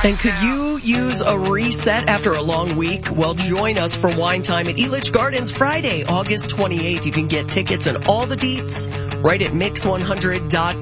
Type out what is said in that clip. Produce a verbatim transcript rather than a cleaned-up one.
And could you use a reset after a long week? Well, join us for Wine Time at Elitch Gardens Friday, August twenty-eighth. You can get tickets and all the deets right at mix one hundred dot com.